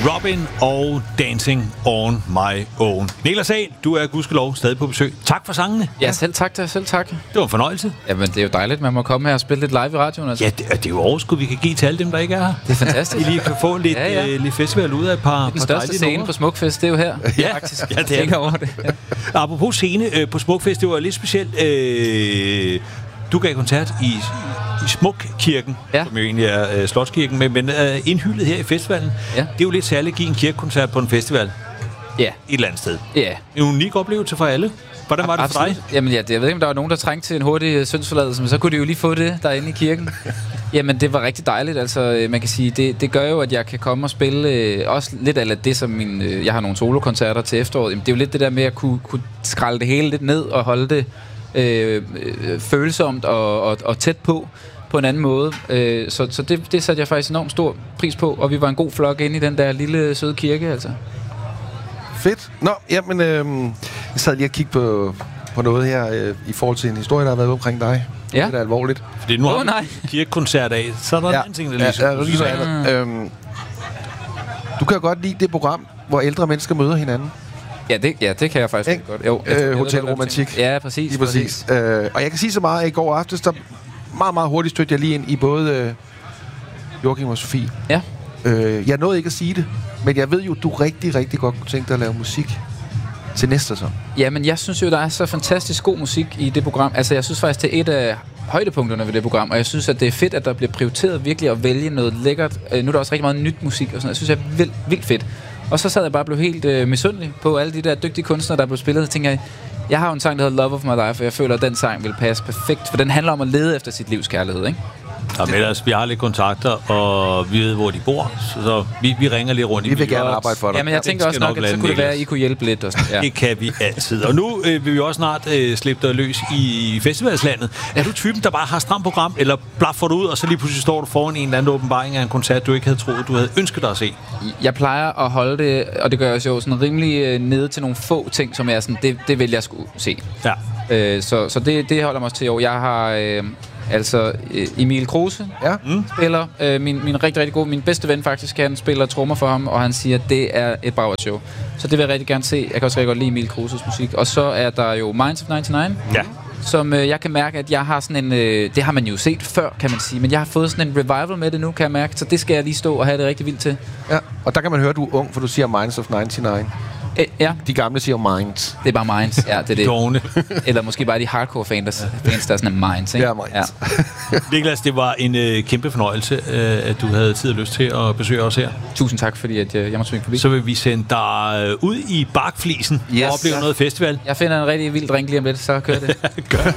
Robin og Dancing on My Own. Niklas Ahl, du er gudskelov stadig på besøg. Tak for sangene. Ja, selv tak. Det var en fornøjelse. Jamen, det er jo dejligt, man må komme her og spille lidt live i radioen. Altså. Ja, det er jo overskud, vi kan give til alle dem, der ikke er her. Det er fantastisk. I lige kan få lidt, lidt festival ud af et par. Den største scene numre på Smukfest, det er jo her. Ja, faktisk. Ja, det er over det. Ja. Apropos scene på Smukfest, det var lidt specielt. Du gav koncert i Smukkirken, som jo egentlig er Slotskirken, men indhyldet her i festivalen. Ja. Det er jo lidt særligt at give en kirkekoncert på en festival. Ja. Et eller andet sted. Ja. En unik oplevelse for alle. Hvordan var det for dig? Jamen ja, jeg ved ikke, om der var nogen, der trængte til en hurtig syndsforladelse, men så kunne de jo lige få det derinde i kirken. Jamen, det var rigtig dejligt. Altså, man kan sige, det gør jo, at jeg kan komme og spille også lidt af det, som jeg har nogle solokoncerter til efteråret. Jamen, det er jo lidt det der med at kunne skralde det hele lidt ned og holde det følsomt og tæt på en anden måde. Så det satte jeg faktisk enormt stor pris på, og vi var en god flok inde i den der lille søde kirke, altså. Fedt. Nå, jamen, jeg sad lige og kiggede på noget her i forhold til en historie, der har været omkring dig. Ja. Det er alvorligt. Fordi nu har vi kirkekoncert af, så er der en anden ting, der lige du kan godt lide det program, hvor ældre mennesker møder hinanden. Ja, det kan jeg faktisk godt. Jo, Hotel Romantik. Ja, præcis. Og jeg kan sige så meget, at i går aftes, der meget, meget hurtigt stødte jeg lige ind i både Joachim og Sofie. Ja. Jeg nåede ikke at sige det, men jeg ved jo, du rigtig, rigtig godt kunne tænke dig at lave musik til næste sæson. Jamen, jeg synes jo, der er så fantastisk god musik i det program. Altså, jeg synes faktisk, det er et af højdepunkterne ved det program, og jeg synes, at det er fedt, at der bliver prioriteret virkelig at vælge noget lækkert. Nu er der også rigtig meget nyt musik og sådan noget. Jeg synes, det er vildt fedt. Og så sad jeg bare og blev helt misundelig på alle de der dygtige kunstnere, der blev spillet. Og tænker jeg har jo en sang, der hedder Love of My Life, og jeg føler, at den sang vil passe perfekt, for den handler om at lede efter sit livs kærlighed, ikke? Ja, men ellers, vi har lidt kontakter, og vi ved, hvor de bor, så vi ringer lidt rundt. Vi vil gerne arbejde for dig. Ja, men jeg tænker også nok, at så kunne det være, at I kunne hjælpe lidt. Og sådan. Ja. Det kan vi altid. Og nu vil vi også snart slippe dig løs i festivalslandet. Er du typen, der bare har stramt program, eller blaffer du ud, og så lige pludselig står du foran en eller anden åbenbaring af en koncert, du ikke havde troet, du havde ønsket dig at se? Jeg plejer at holde det, og det gør jeg jo sådan rimelig nede til nogle få ting, som er sådan, det vil jeg skulle se. Ja. Så det holder mig også til i år. Jeg har... Emil Kruse spiller, min rigtig, rigtig god, min bedste ven faktisk, han spiller trommer for ham, og han siger, at det er et brav-show. Så det vil jeg rigtig gerne se. Jeg kan også rigtig godt lide Emil Kruses musik. Og så er der jo Minds of 99, som jeg kan mærke, at jeg har sådan en... det har man jo set før, kan man sige, men jeg har fået sådan en revival med det nu, kan jeg mærke, så det skal jeg lige stå og have det rigtig vildt til. Ja, og der kan man høre, at du er ung, for du siger Minds of 99. Ja. De gamle siger Minds. Det er bare Minds, ja, det er det. Eller måske bare de hardcore fans, der er sådan en Minds, ikke? Ja, Minds. Ja. Niklas, det var en kæmpe fornøjelse, at du havde tid og lyst til at besøge os her. Tusind tak, fordi at jeg måtte svinge forbi. Så vil vi sende dig ud i Bakflisen og opleve noget festival. Jeg finder en rigtig vild drink lige om lidt, så kører det.